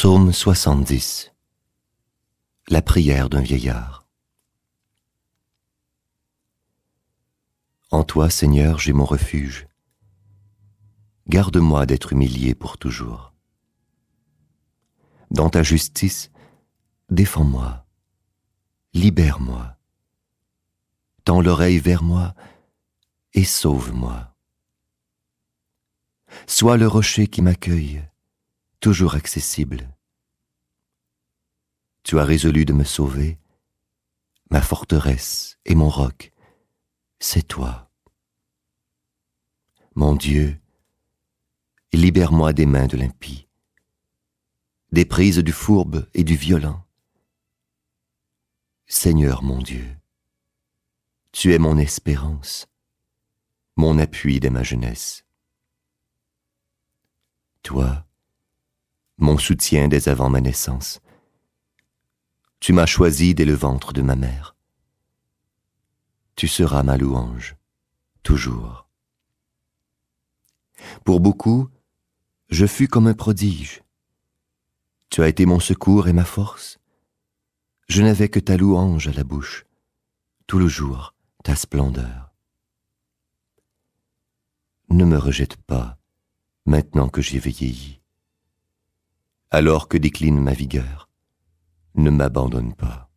Psaume 70. La prière d'un vieillard. En toi, Seigneur, j'ai mon refuge. Garde-moi d'être humilié pour toujours. Dans ta justice, défends-moi, libère-moi. Tends l'oreille vers moi et sauve-moi. Sois le rocher qui m'accueille, toujours accessible. Tu as résolu de me sauver, ma forteresse et mon roc, c'est toi. Mon Dieu, libère-moi des mains de l'impie, des prises du fourbe et du violent. Seigneur mon Dieu, tu es mon espérance, mon appui dès ma jeunesse. Toi, mon soutien dès avant ma naissance, tu m'as choisi dès le ventre de ma mère. Tu seras ma louange, toujours. Pour beaucoup, je fus comme un prodige. Tu as été mon secours et ma force. Je n'avais que ta louange à la bouche, tout le jour, ta splendeur. Ne me rejette pas, maintenant que j'ai vieilli. Alors que décline ma vigueur, ne m'abandonne pas.